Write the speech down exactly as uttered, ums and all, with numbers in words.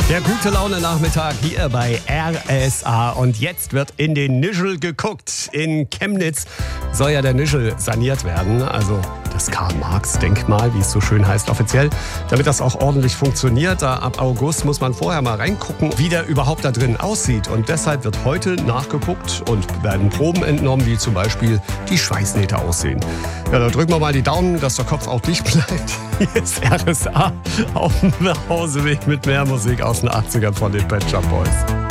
Der gute Laune Nachmittag hier bei R S A. Und jetzt wird in den Nischel geguckt. In Chemnitz soll ja der Nischel saniert werden. Also das Karl-Marx-Denkmal, wie es so schön heißt offiziell. Damit das auch ordentlich funktioniert, da ab August muss man vorher mal reingucken, wie der überhaupt da drin aussieht. Und deshalb wird heute nachgeguckt und werden Proben entnommen, wie zum Beispiel die Schweißnähte aussehen. Ja, da drücken wir mal die Daumen, dass der Kopf auch dicht bleibt. Hier ist R S A auf dem Nachhauseweg mit mehr Musik aus den achtzigern von den Pet Shop Boys.